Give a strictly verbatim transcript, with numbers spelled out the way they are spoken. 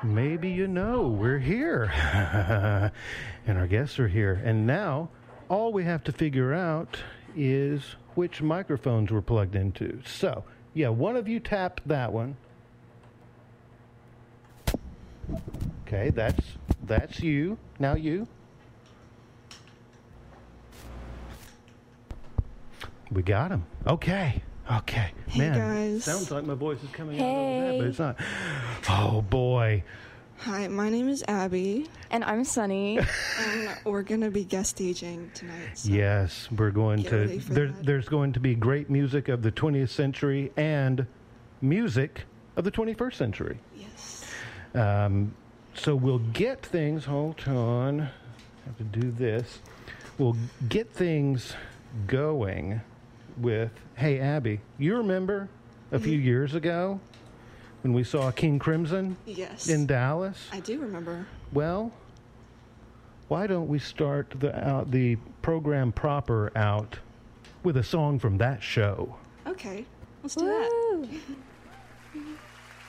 maybe you know we're here. And our guests are here. And now, all we have to figure out is which microphones we're plugged into. So, yeah, one of you tap that one. Okay, that's that's you. Now you. We got him. Okay. Okay. Hey, Man, guys. sounds like my voice is coming out Hey. over that, but it's not. Oh, boy. Hi, my name is Abby, And I'm Sunny. and we're going to be guest staging tonight. So. Yes, we're going Get to. ready for There, that. there's going to be great music of the twentieth century and music of the twenty-first century. Yes. Um, so we'll get things. Hold on, I have to do this. We'll get things going with. Hey, Abby, you remember a few years ago when we saw King Crimson Yes. in Dallas? I do remember. Well, why don't we start the uh, the program proper out with a song from that show? Okay, let's do that. Woo!